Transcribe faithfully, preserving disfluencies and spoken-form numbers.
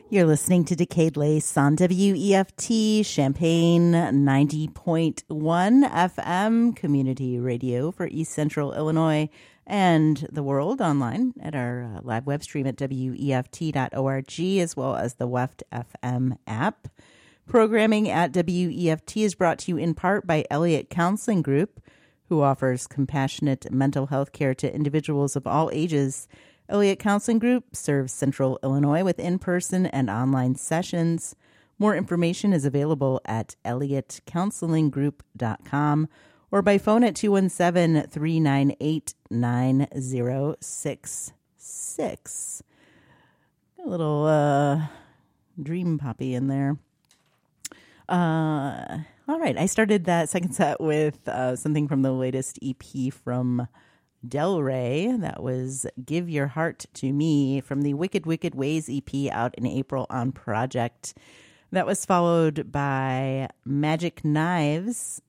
You're listening to Decade Lace on W E F T Champaign ninety point one F M community radio for East Central Illinois and the world online at our uh, live web stream at W E F T dot org, as well as the W E F T F M app. Programming at W E F T is brought to you in part by Elliott Counseling Group, who offers compassionate mental health care to individuals of all ages. Elliott Counseling Group serves Central Illinois with in-person and online sessions. More information is available at elliott counseling group dot com or by phone at two one seven, three nine eight, nine zero six six. A little uh, dream poppy in there. Uh, all right, I started that second set with uh, something from the latest E P from Del Rey. That was Give Your Heart to Me from the Wicked Wicked Ways E P out in April on Project. That was followed by Magic Knives